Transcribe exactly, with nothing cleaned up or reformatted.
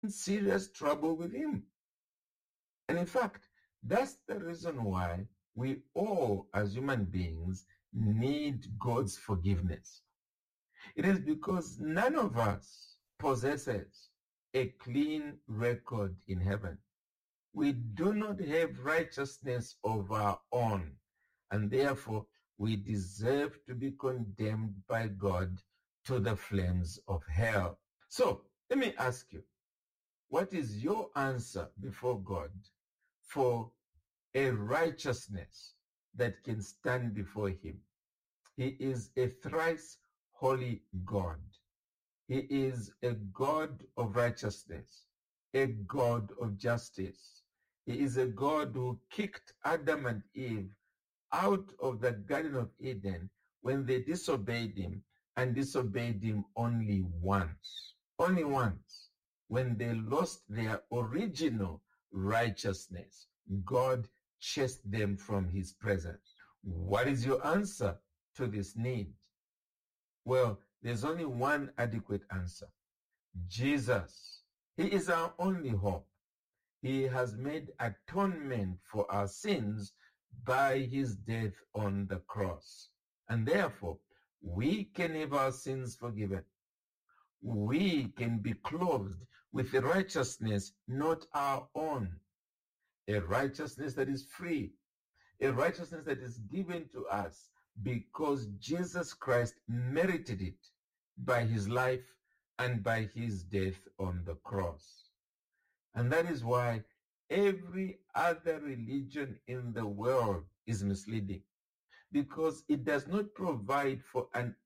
in serious trouble with him. And in fact, that's the reason why we all, as human beings, need God's forgiveness. It is because none of us possesses a clean record in heaven. We do not have righteousness of our own, and therefore we deserve to be condemned by God to the flames of hell. So, let me ask you, what is your answer before God for a righteousness that can stand before him? He is a thrice holy God. He is a God of righteousness, a God of justice. He is a God who kicked Adam and Eve out of the Garden of Eden when they disobeyed him, and disobeyed him only once. Only once. When they lost their original righteousness, God chased them from his presence. What is your answer to this need? Well, there's only one adequate answer. Jesus. He is our only hope. He has made atonement for our sins by his death on the cross. And therefore, we can have our sins forgiven. We can be clothed with a righteousness not our own, a righteousness that is free, a righteousness that is given to us because Jesus Christ merited it by his life and by his death on the cross. And that is why every other religion in the world is misleading, because it does not provide for an